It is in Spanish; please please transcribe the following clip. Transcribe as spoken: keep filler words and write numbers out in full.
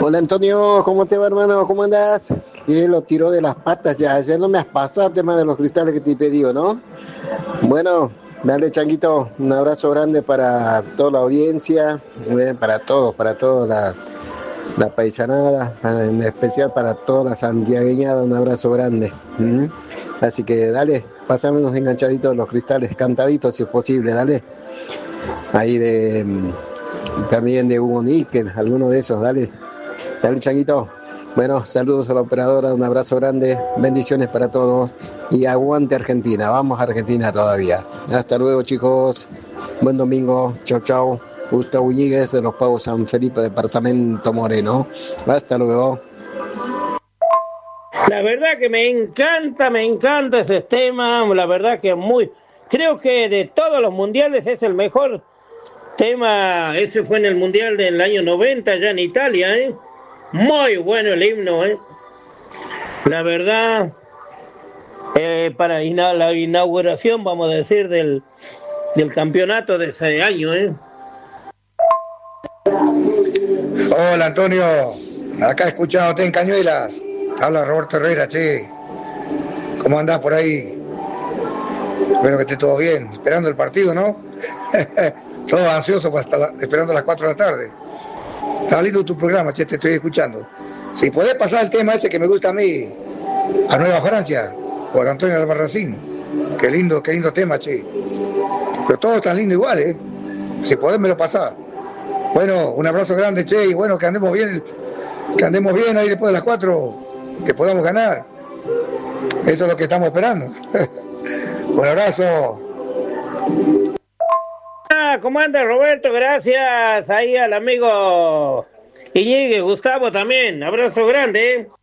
Hola Antonio, ¿cómo te va hermano? ¿Cómo andas? Que lo tiró de las patas ya, ya no me has pasado el tema de los cristales que te he pedido, ¿no? Bueno, dale Changuito, un abrazo grande para toda la audiencia, eh, para todos, para toda la, la paisanada, para- en especial para toda la santiagueñada, un abrazo grande. ¿Mm? Así que dale, pásame unos enganchaditos de los cristales, cantaditos si es posible, dale. Ahí de mm, también de Hugo Níquel, alguno de esos, dale. Dale, Changuito. Bueno, saludos a la operadora, un abrazo grande, bendiciones para todos y aguante Argentina, vamos a Argentina todavía. Hasta luego, chicos. Buen domingo. Chau, chau. Gustavo Uñiguez de Los Pagos San Felipe, departamento Moreno. Hasta luego. La verdad que me encanta, me encanta ese tema, la verdad que muy, creo que de todos los mundiales es el mejor tema, ese fue en el mundial del año noventa ya en Italia, ¿eh? Muy bueno el himno, ¿eh? La verdad, eh, para ina- la inauguración, vamos a decir, del, del campeonato de ese año, ¿eh? Hola Antonio, acá escuchándote en Cañuelas. Habla Roberto Herrera, che. ¿Cómo andás por ahí? Espero que esté todo bien. Esperando el partido, ¿no? Todo ansioso hasta la- esperando las cuatro de la tarde. Está lindo tu programa, che, te estoy escuchando. Si podés pasar el tema ese que me gusta a mí, a Nueva Francia, o a Antonio Albarracín. Qué lindo, qué lindo tema, che. Pero todo es tan lindo igual, ¿eh? Si podés me lo pasás. Bueno, un abrazo grande, che, y bueno, que andemos bien, que andemos bien ahí después de las cuatro, que podamos ganar. Eso es lo que estamos esperando. Un abrazo. Ah, ¿cómo anda Roberto? Gracias ahí al amigo Iñigue, Gustavo también, abrazo grande, ¿eh?